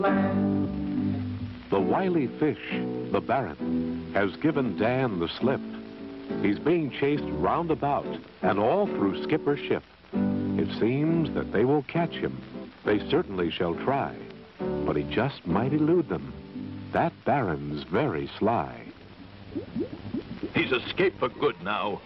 The wily fish, the Baron, has given Dan the slip. He's being chased roundabout and all through Skipper's ship. It seems that they will catch him. They certainly shall try, but he just might elude them. That Baron's very sly. He's escaped for good now.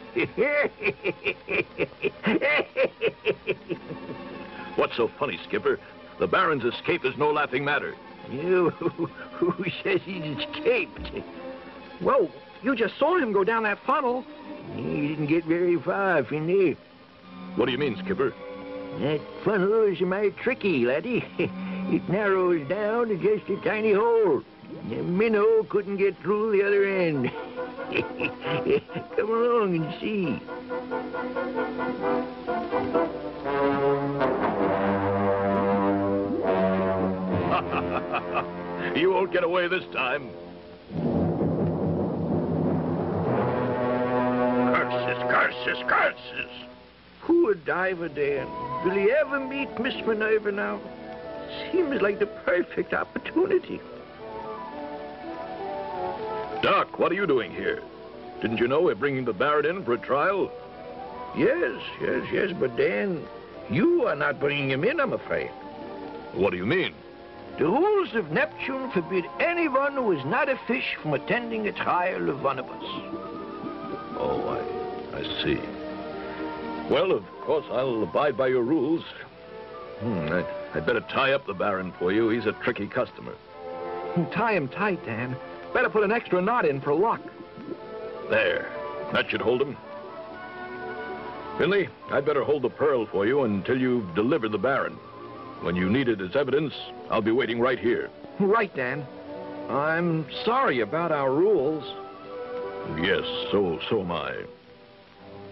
What's so funny, Skipper? The Baron's escape is no laughing matter. You, who says he's escaped? Well, you just saw him go down that funnel. He didn't get very far from there. What do you mean, Skipper? That funnel is mighty tricky, laddie. It narrows down to just a tiny hole. The minnow couldn't get through the other end. Come along and see. You won't get away this time. Curses, curses! Poor Diver Dan. Will he ever meet Miss Minerva now? Seems like the perfect opportunity. Doc, what are you doing here? Didn't you know we're bringing the Baron in for a trial? Yes, but Dan, you are not bringing him in, I'm afraid. What do you mean? The rules of Neptune forbid anyone who is not a fish from attending a trial of one of us. Oh, I see. Well, of course, I'll abide by your rules. I'd better tie up the Baron for you. He's a tricky customer. Tie him tight, Dan. Better put an extra knot in for luck. There. That should hold him. Finley, I'd better hold the pearl for you until you've delivered the Baron. When you need it as evidence, I'll be waiting right here. Right, Dan. I'm sorry about our rules. Yes, so am I.